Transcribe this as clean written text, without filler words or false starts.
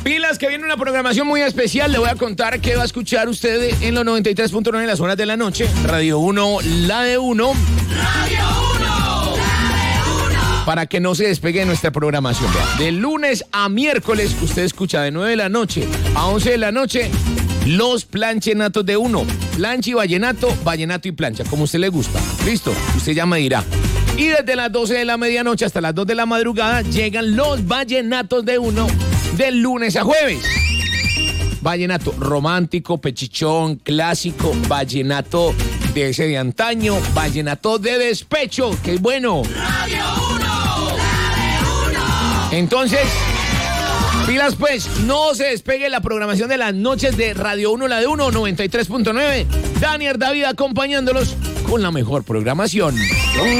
Pilas, que viene una programación muy especial. Le voy a contar qué va a escuchar usted en los 93.9 en las horas de la noche. Radio 1, la de 1. Radio 1, la de 1. Para que no se despegue de nuestra programación. Vea, de lunes a miércoles, usted escucha de 9 de la noche a 11 de la noche los planchenatos de 1. Plancha y vallenato, vallenato y plancha, como a usted le gusta. Listo, usted ya me dirá. Y desde las 12 de la medianoche hasta las 2 de la madrugada llegan los vallenatos de 1 del lunes a jueves. Vallenato romántico, pechichón, clásico, vallenato de ese de antaño, vallenato de despecho, que es bueno. Radio 1, la de 1. Entonces, pilas pues, no se despegue la programación de las noches de Radio 1, la de 1, 93.9. Daniel David acompañándolos con la mejor programación.